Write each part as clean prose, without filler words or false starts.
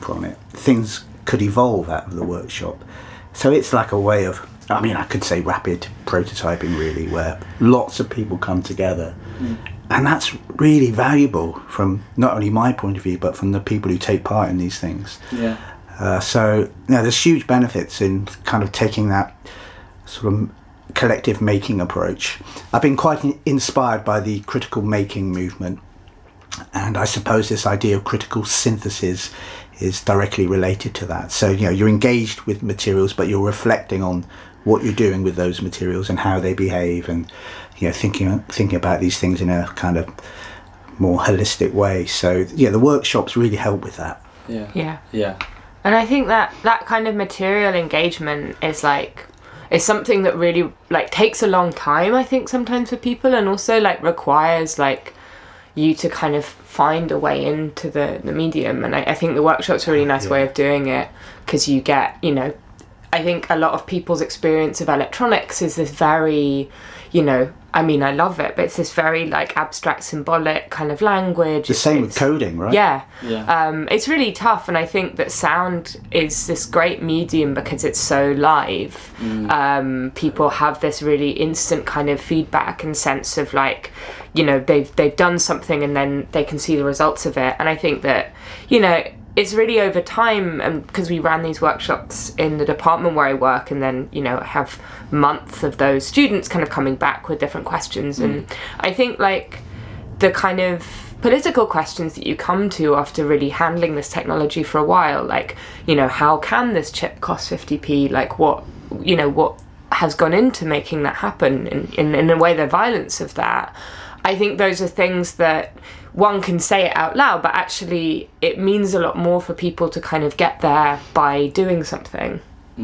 paper on it, things could evolve out of the workshop. So it's like a way of, I mean, I could say rapid prototyping really, where lots of people come together. And that's really valuable from not only my point of view, but from the people who take part in these things. So there's huge benefits in kind of taking that sort of collective making approach. I've been quite inspired by the critical making movement, and I suppose this idea of critical synthesis is directly related to that. So you're engaged with materials, but you're reflecting on what you're doing with those materials and how they behave, and thinking about these things in a kind of more holistic way. So the workshops really help with that. And I think that kind of material engagement is something that really takes a long time, I think, sometimes for people, and also requires you to kind of find a way into the medium. And I think the workshop's a really nice way of doing it, because you get, I think a lot of people's experience of electronics is this very, I mean, I love it, but it's this very abstract, symbolic kind of language. The same with coding, right? Yeah. It's really tough, and I think that sound is this great medium because it's so live. People have this really instant kind of feedback and sense of they've done something, and then they can see the results of it. And I think that it's really over time, and because we ran these workshops in the department where I work, and then I have months of those students kind of coming back with different questions. And I think the kind of political questions that you come to after really handling this technology for a while, how can this chip cost 50p, what has gone into making that happen, in a way, the violence of that. I think those are things that one can say it out loud, but actually it means a lot more for people to kind of get there by doing something.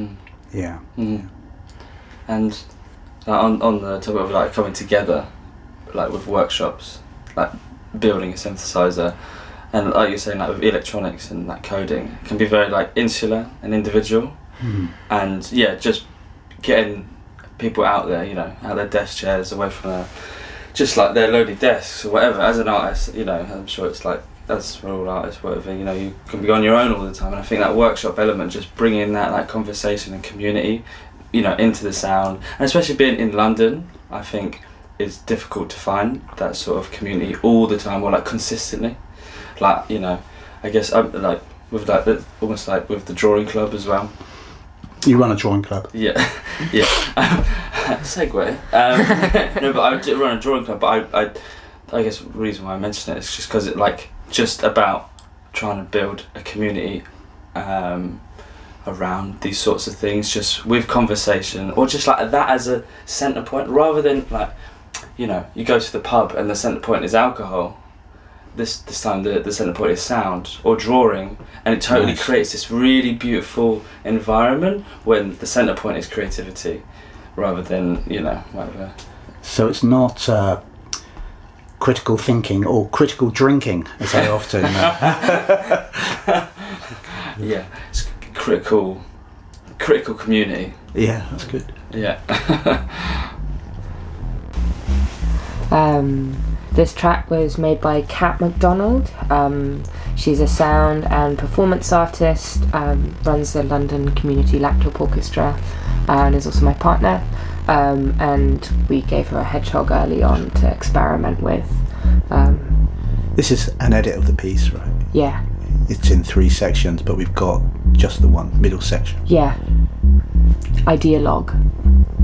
And on the topic of coming together, with workshops, building a synthesizer, and like you're saying, with electronics and coding, it can be very insular and individual. And just getting people out there, out of their desk chairs, away from just their lonely desks or whatever. As an artist, I'm sure it's as for all artists, whatever, you can be on your own all the time. And I think that workshop element, just bringing that conversation and community, into the sound, and especially being in London, I think it's difficult to find that sort of community all the time, or consistently. I guess with almost with the drawing club as well. You run a drawing club? Yeah. Segue. No, but I did run a drawing club, but I guess the reason why I mention it is just because it's just about trying to build a community around these sorts of things, just with conversation, or just that as a centre point, rather than you go to the pub and the centre point is alcohol. This time the centre point is sound or drawing, and it totally creates this really beautiful environment when the centre point is creativity, rather than whatever. So it's not critical thinking or critical drinking, as I often it's critical community. Yeah, that's good. This track was made by Kat McDonald. She's a sound and performance artist, runs the London Community Laptop Orchestra, and is also my partner. And we gave her a hedgehog early on to experiment with. This is an edit of the piece, right? Yeah. It's in 3 sections, but we've got just the one middle section. Yeah. Ideologue.